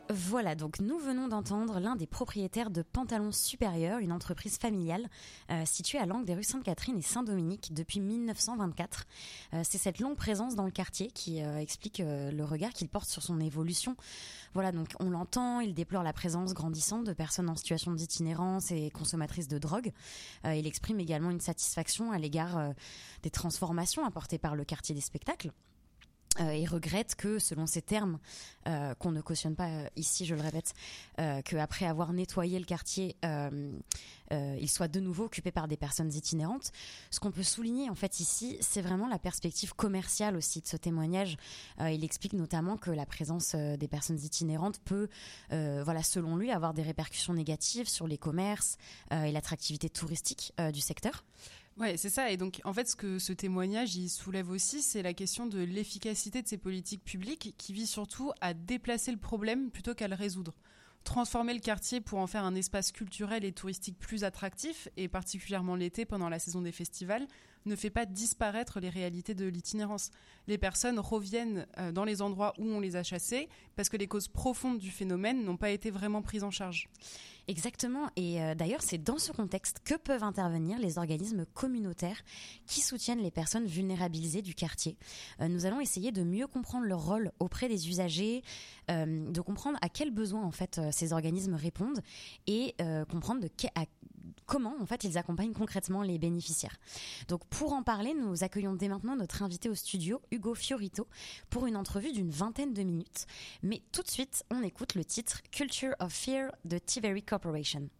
Voilà, donc nous venons d'entendre l'un des propriétaires de Pantalons Supérieurs, une entreprise familiale située à l'angle des rues Sainte-Catherine et Saint-Dominique depuis 1924. C'est cette longue présence dans le quartier qui explique le regard qu'il porte sur son évolution. Voilà, donc on l'entend, il déplore la présence grandissante de personnes en situation d'itinérance et consommatrices de drogue. Il exprime également une satisfaction à l'égard des transformations apportées par le quartier des spectacles. Et regrette que, selon ces termes, qu'on ne cautionne pas ici, je le répète, qu'après avoir nettoyé le quartier, il soit de nouveau occupé par des personnes itinérantes. Ce qu'on peut souligner en fait ici, c'est vraiment la perspective commerciale aussi de ce témoignage. Il explique notamment que la présence des personnes itinérantes peut, selon lui, avoir des répercussions négatives sur les commerces et l'attractivité touristique du secteur. Ouais, c'est ça. Et donc, en fait, ce que ce témoignage il soulève aussi, c'est la question de l'efficacité de ces politiques publiques qui visent surtout à déplacer le problème plutôt qu'à le résoudre. Transformer le quartier pour en faire un espace culturel et touristique plus attractif, et particulièrement l'été pendant la saison des festivals, ne fait pas disparaître les réalités de l'itinérance. Les personnes reviennent dans les endroits où on les a chassées parce que les causes profondes du phénomène n'ont pas été vraiment prises en charge. Exactement, et d'ailleurs c'est dans ce contexte que peuvent intervenir les organismes communautaires qui soutiennent les personnes vulnérabilisées du quartier. Nous allons essayer de mieux comprendre leur rôle auprès des usagers, de comprendre à quels besoins en fait ces organismes répondent et comprendre comment en fait ils accompagnent concrètement les bénéficiaires. Donc pour en parler, nous accueillons dès maintenant notre invité au studio, Hugo Fiorito, pour une entrevue d'une 20aine de minutes. Mais tout de suite, on écoute le titre Culture of Fear de Tiveri Corporation.